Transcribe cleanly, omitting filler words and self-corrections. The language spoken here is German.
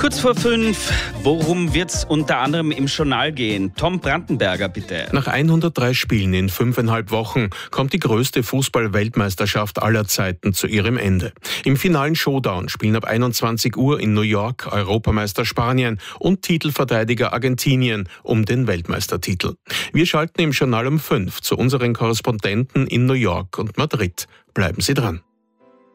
Kurz vor 5, worum wird's unter anderem im Journal gehen? Tom Brandenberger, bitte. Nach 103 Spielen in 5,5 Wochen kommt die größte Fußball-Weltmeisterschaft aller Zeiten zu ihrem Ende. Im finalen Showdown spielen ab 21 Uhr in New York Europameister Spanien und Titelverteidiger Argentinien um den Weltmeistertitel. Wir schalten im Journal um 5 zu unseren Korrespondenten in New York und Madrid. Bleiben Sie dran.